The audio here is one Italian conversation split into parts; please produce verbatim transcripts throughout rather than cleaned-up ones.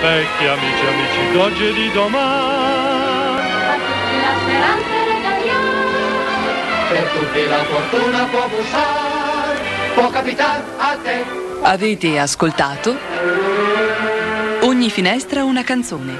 vecchi amici, amici d'oggi e di domani. A tutti la speranza regaliamo, Per tutti la fortuna può bussare, può capitare a te. Avete ascoltato Ogni finestra una canzone.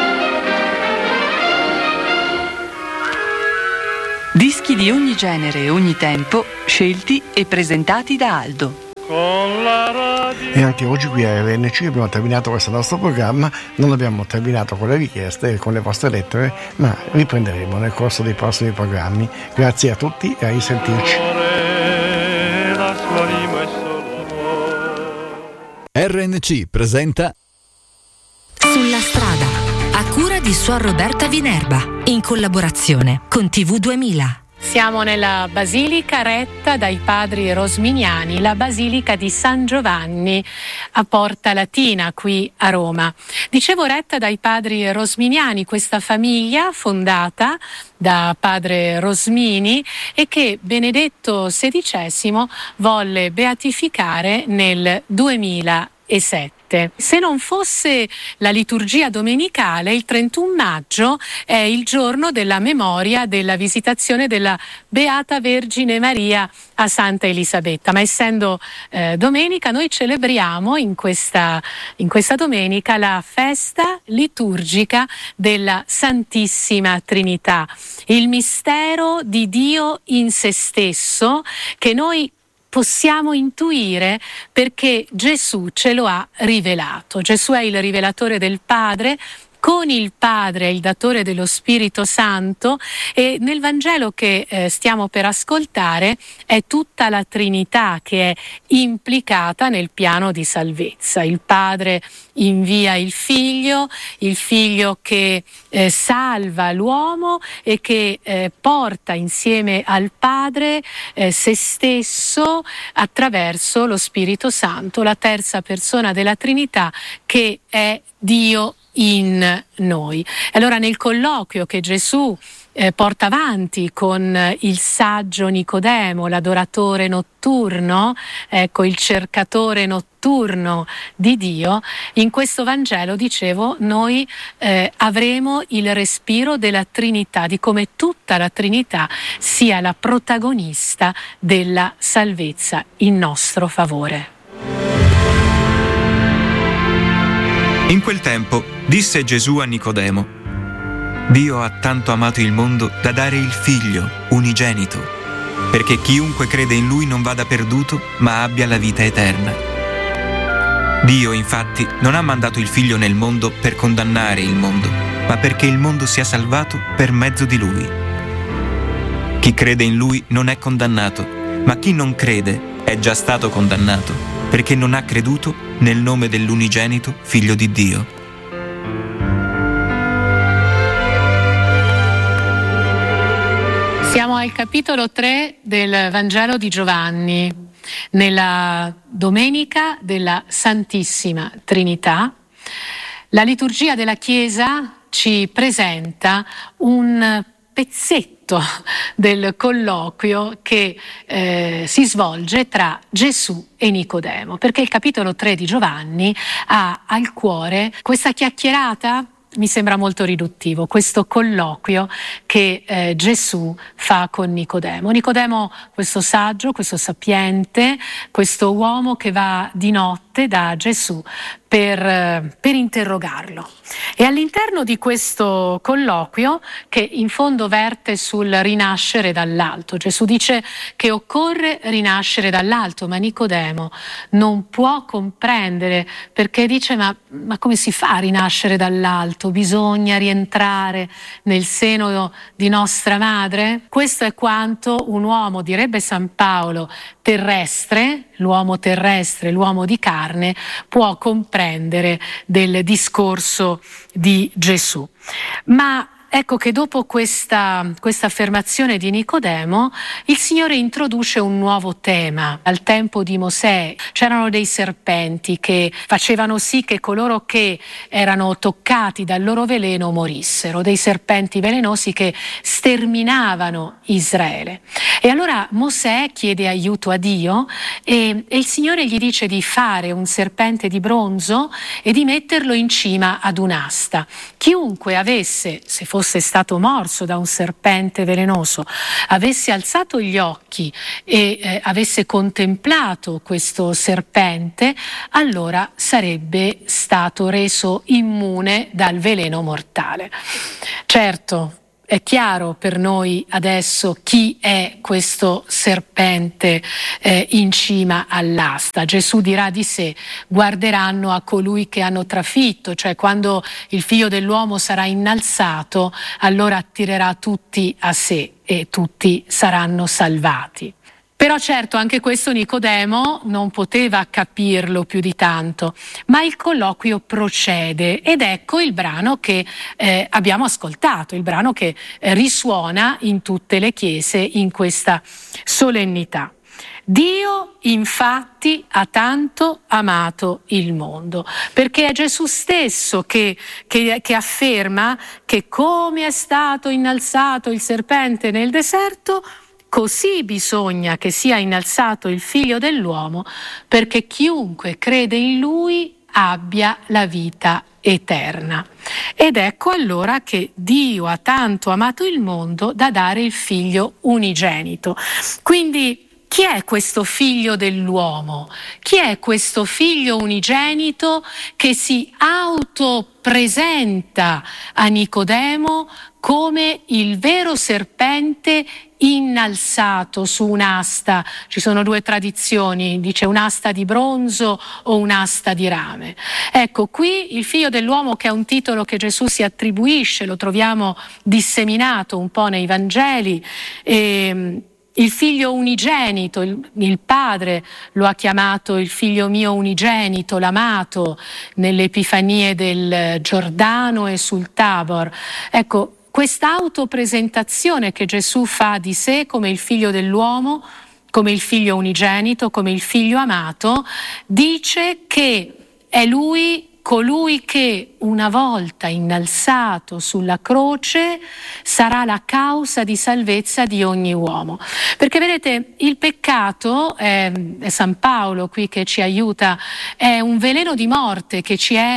Dischi di ogni genere e ogni tempo, scelti e presentati da Aldo. Con la radio. E anche oggi qui a R N C abbiamo terminato questo nostro programma. Non abbiamo terminato con le richieste e con le vostre lettere, ma riprenderemo nel corso dei prossimi programmi. Grazie a tutti e a risentirci. La sua rima è solo amore. R N C presenta Sulla strada, a cura di Suor Roberta Vinerba, in collaborazione con T V duemila. Siamo nella basilica retta dai padri rosminiani, la basilica di San Giovanni a Porta Latina qui a Roma. Dicevo retta dai padri rosminiani, questa famiglia fondata da padre Rosmini e che Benedetto sedicesimo volle beatificare nel duemilasette. Se non fosse la liturgia domenicale, il trentuno maggio è il giorno della memoria della visitazione della Beata Vergine Maria a Santa Elisabetta, ma essendo eh, domenica noi celebriamo in questa, in questa domenica la festa liturgica della Santissima Trinità, il mistero di Dio in se stesso che noi possiamo intuire perché Gesù ce lo ha rivelato. Gesù è il rivelatore del Padre, con il Padre è il datore dello Spirito Santo e nel Vangelo che eh, stiamo per ascoltare è tutta la Trinità che è implicata nel piano di salvezza. Il Padre invia il Figlio, il Figlio che eh, salva l'uomo e che eh, porta insieme al Padre eh, se stesso attraverso lo Spirito Santo, la terza persona della Trinità che è Dio in noi. Allora nel colloquio che Gesù eh, porta avanti con il saggio Nicodemo, l'adoratore notturno, ecco il cercatore notturno di Dio, in questo Vangelo, dicevo, noi eh, avremo il respiro della Trinità, di come tutta la Trinità sia la protagonista della salvezza in nostro favore. In quel tempo disse Gesù a Nicodemo: Dio ha tanto amato il mondo da dare il Figlio unigenito, perché chiunque crede in Lui non vada perduto, ma abbia la vita eterna. Dio, infatti, non ha mandato il Figlio nel mondo per condannare il mondo, ma perché il mondo sia salvato per mezzo di Lui. Chi crede in Lui non è condannato, ma chi non crede è già stato condannato, perché non ha creduto nel nome dell'unigenito Figlio di Dio. Siamo al capitolo tre del Vangelo di Giovanni, nella domenica della Santissima Trinità. La liturgia della Chiesa ci presenta un pezzetto del colloquio che eh, si svolge tra Gesù e Nicodemo, perché il capitolo tre di Giovanni ha al cuore questa chiacchierata. Mi sembra molto riduttivo questo colloquio che eh, Gesù fa con Nicodemo. Nicodemo, questo saggio, questo sapiente, questo uomo che va di notte da Gesù per, per interrogarlo. E all'interno di questo colloquio, che in fondo verte sul rinascere dall'alto, Gesù dice che occorre rinascere dall'alto, ma Nicodemo non può comprendere, perché dice ma, ma come si fa a rinascere dall'alto? Bisogna rientrare nel seno di nostra madre? Questo è quanto un uomo, direbbe San Paolo, terrestre, l'uomo terrestre, l'uomo di carne, può comprendere del discorso di Gesù. Ma ecco che dopo questa, questa affermazione di Nicodemo, il Signore introduce un nuovo tema. Al tempo di Mosè c'erano dei serpenti che facevano sì che coloro che erano toccati dal loro veleno morissero, dei serpenti velenosi che sterminavano Israele. E allora Mosè chiede aiuto a Dio e, e il Signore gli dice di fare un serpente di bronzo e di metterlo in cima ad un'asta. Chiunque avesse, se fosse stato morso da un serpente velenoso, avesse alzato gli occhi e eh, avesse contemplato questo serpente, allora sarebbe stato reso immune dal veleno mortale. Certo, è chiaro per noi adesso chi è questo serpente eh, in cima all'asta. Gesù dirà di sé: guarderanno a colui che hanno trafitto, cioè quando il Figlio dell'uomo sarà innalzato, allora attirerà tutti a sé e tutti saranno salvati. Però certo anche questo Nicodemo non poteva capirlo più di tanto, ma il colloquio procede ed ecco il brano che eh, abbiamo ascoltato, il brano che eh, risuona in tutte le chiese in questa solennità. Dio infatti ha tanto amato il mondo, perché è Gesù stesso che, che, che afferma che come è stato innalzato il serpente nel deserto, così bisogna che sia innalzato il Figlio dell'uomo, perché chiunque crede in Lui abbia la vita eterna. Ed ecco allora che Dio ha tanto amato il mondo da dare il Figlio unigenito. Quindi chi è questo Figlio dell'uomo? Chi è questo Figlio unigenito che si autopresenta a Nicodemo come il vero serpente innalzato su un'asta? Ci sono due tradizioni, dice un'asta di bronzo o un'asta di rame. Ecco, qui il Figlio dell'uomo, che è un titolo che Gesù si attribuisce, lo troviamo disseminato un po' nei Vangeli, e il Figlio unigenito, il, il Padre lo ha chiamato il Figlio mio unigenito, l'amato, nelle Epifanie del Giordano e sul Tabor. Ecco, questa autopresentazione che Gesù fa di sé come il Figlio dell'uomo, come il Figlio unigenito, come il Figlio amato, dice che è Lui colui che una volta innalzato sulla croce sarà la causa di salvezza di ogni uomo. Perché vedete, il peccato, è, è San Paolo qui che ci aiuta, è un veleno di morte che ci è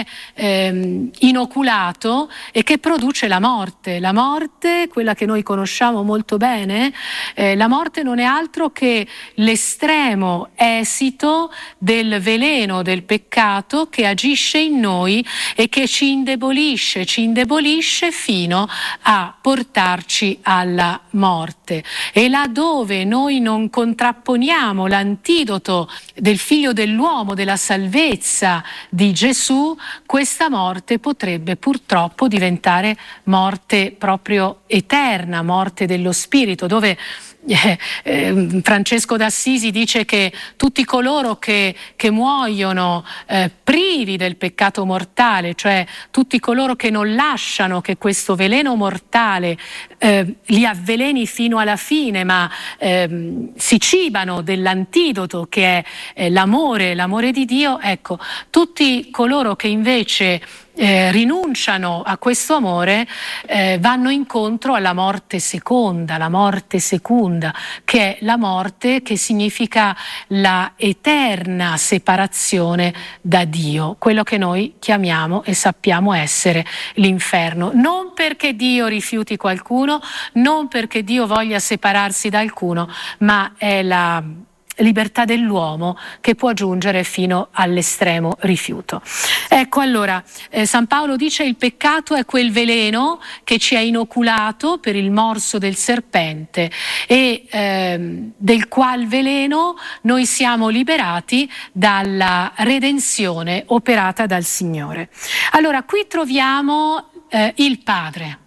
eh, inoculato e che produce la morte. La morte, quella che noi conosciamo molto bene, eh, la morte non è altro che l'estremo esito del veleno del peccato che agisce in noi e che ci indebolisce, ci indebolisce fino a portarci alla morte. E laddove noi non contrapponiamo l'antidoto del Figlio dell'uomo, della salvezza di Gesù, questa morte potrebbe purtroppo diventare morte proprio eterna, morte dello spirito, dove Eh, eh, Francesco d'Assisi dice che tutti coloro che, che muoiono eh, privi del peccato mortale, cioè tutti coloro che non lasciano che questo veleno mortale eh, li avveleni fino alla fine, ma eh, si cibano dell'antidoto che è eh, l'amore, l'amore di Dio, ecco, tutti coloro che invece Eh, rinunciano a questo amore eh, vanno incontro alla morte seconda, la morte secunda, che è la morte che significa la eterna separazione da Dio, quello che noi chiamiamo e sappiamo essere l'inferno. Non perché Dio rifiuti qualcuno, non perché Dio voglia separarsi da alcuno, ma è la libertà dell'uomo che può giungere fino all'estremo rifiuto. Ecco allora, eh, San Paolo dice: il peccato è quel veleno che ci è inoculato per il morso del serpente e ehm, del qual veleno noi siamo liberati dalla redenzione operata dal Signore. Allora, qui troviamo eh, il Padre,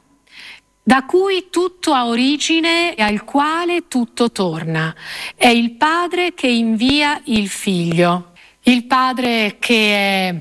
da cui tutto ha origine e al quale tutto torna. È il Padre che invia il Figlio, il Padre che è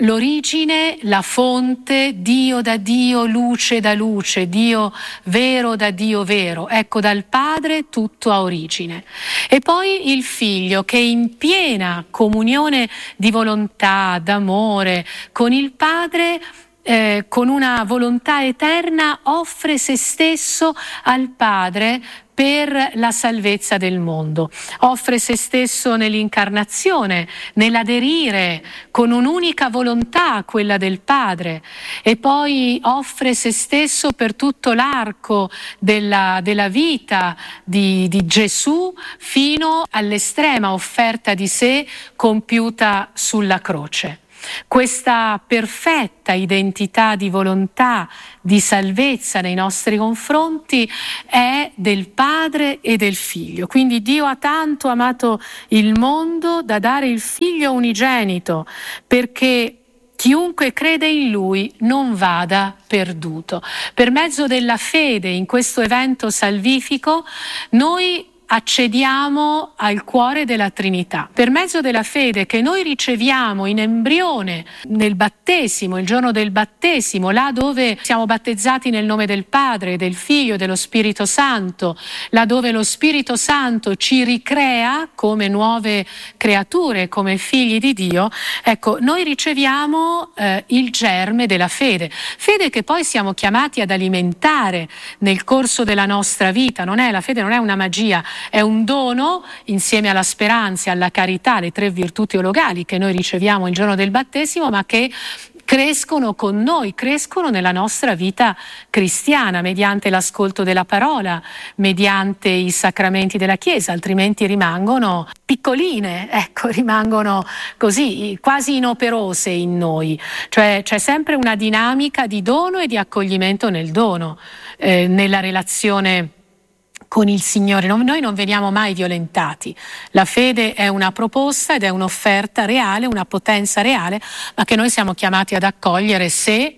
l'origine, la fonte, Dio da Dio, luce da luce, Dio vero da Dio vero. Ecco, dal Padre tutto ha origine. E poi il Figlio, che in piena comunione di volontà, d'amore con il Padre, Eh, con una volontà eterna, offre se stesso al Padre per la salvezza del mondo. Offre se stesso nell'incarnazione, nell'aderire con un'unica volontà, quella del Padre, e poi offre se stesso per tutto l'arco della, della vita di, di Gesù, fino all'estrema offerta di sé compiuta sulla croce. Questa perfetta identità di volontà, di salvezza nei nostri confronti è del Padre e del Figlio. Quindi Dio ha tanto amato il mondo da dare il Figlio unigenito, perché chiunque crede in Lui non vada perduto. Per mezzo della fede in questo evento salvifico noi accediamo al cuore della Trinità. Per mezzo della fede che noi riceviamo in embrione nel battesimo, il giorno del battesimo, là dove siamo battezzati nel nome del Padre, del Figlio e dello Spirito Santo, là dove lo Spirito Santo ci ricrea come nuove creature, come figli di Dio, ecco, noi riceviamo eh, il germe della fede. Fede che poi siamo chiamati ad alimentare nel corso della nostra vita. Non è, la fede non è una magia, è un dono insieme alla speranza e alla carità, le tre virtù teologali che noi riceviamo il giorno del battesimo, ma che crescono con noi, crescono nella nostra vita cristiana, mediante l'ascolto della parola, mediante i sacramenti della Chiesa, altrimenti rimangono piccoline, ecco, rimangono così, quasi inoperose in noi. Cioè c'è sempre una dinamica di dono e di accoglimento nel dono, eh, nella relazione con il Signore. Noi non veniamo mai violentati. La fede è una proposta ed è un'offerta reale, una potenza reale, ma che noi siamo chiamati ad accogliere se,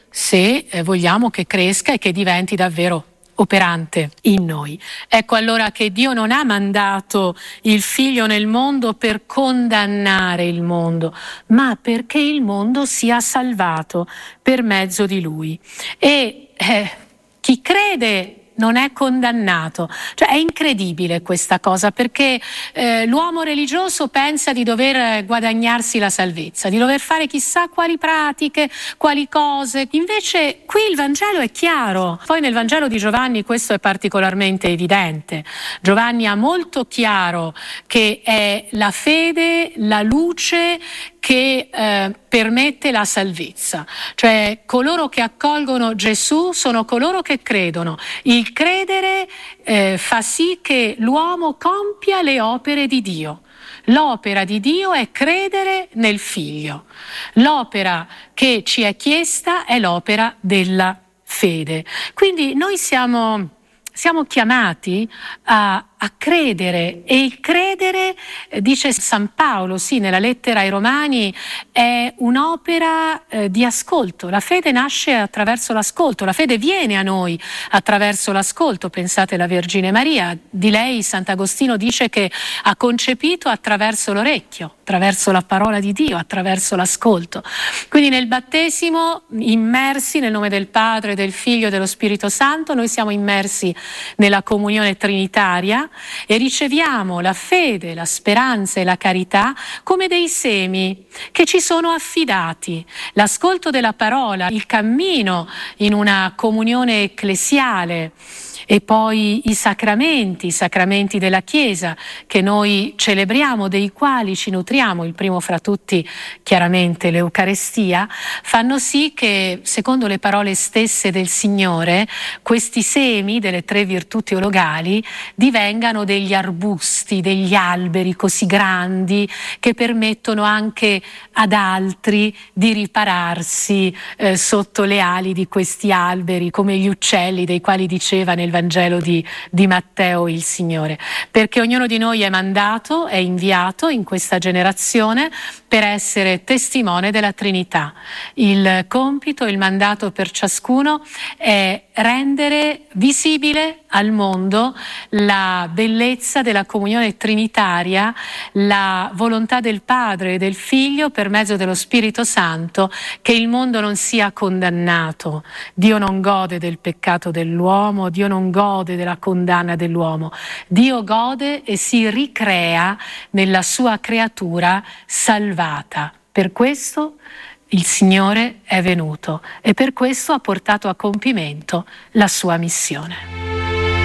se eh, vogliamo che cresca e che diventi davvero operante in noi. Ecco allora che Dio non ha mandato il Figlio nel mondo per condannare il mondo, ma perché il mondo sia salvato per mezzo di Lui. E eh, chi crede non è condannato. Cioè è incredibile questa cosa, perché eh, l'uomo religioso pensa di dover guadagnarsi la salvezza, di dover fare chissà quali pratiche, quali cose. Invece qui il Vangelo è chiaro. Poi nel Vangelo di Giovanni questo è particolarmente evidente. Giovanni ha molto chiaro che è la fede, la luce che eh, permette la salvezza. Cioè coloro che accolgono Gesù sono coloro che credono. Il credere eh, fa sì che l'uomo compia le opere di Dio. L'opera di Dio è credere nel Figlio. L'opera che ci è chiesta è l'opera della fede. Quindi noi siamo, siamo chiamati a a credere, e il credere, eh, dice San Paolo, sì, nella lettera ai Romani, è un'opera eh, di ascolto. La fede nasce attraverso l'ascolto, la fede viene a noi attraverso l'ascolto. Pensate alla Vergine Maria, di lei Sant'Agostino dice che ha concepito attraverso l'orecchio, attraverso la parola di Dio, attraverso l'ascolto. Quindi nel battesimo, immersi nel nome del Padre, del Figlio e dello Spirito Santo, noi siamo immersi nella comunione trinitaria e riceviamo la fede, la speranza e la carità come dei semi che ci sono affidati. L'ascolto della parola, il cammino in una comunione ecclesiale e poi i sacramenti, i sacramenti della Chiesa che noi celebriamo, dei quali ci nutriamo, il primo fra tutti chiaramente l'Eucarestia, fanno sì che, secondo le parole stesse del Signore, questi semi delle tre virtù teologali divengano degli arbusti, degli alberi così grandi che permettono anche ad altri di ripararsi eh, sotto le ali di questi alberi, come gli uccelli dei quali diceva nel Vangelo di, di Matteo il Signore, perché ognuno di noi è mandato, è inviato in questa generazione per essere testimone della Trinità. Il compito, il mandato per ciascuno è rendere visibile al mondo la bellezza della comunione trinitaria, la volontà del Padre e del Figlio per mezzo dello Spirito Santo, che il mondo non sia condannato. Dio non gode del peccato dell'uomo, Dio non gode della condanna dell'uomo. Dio gode e si ricrea nella sua creatura salvata. Per questo il Signore è venuto e per questo ha portato a compimento la sua missione.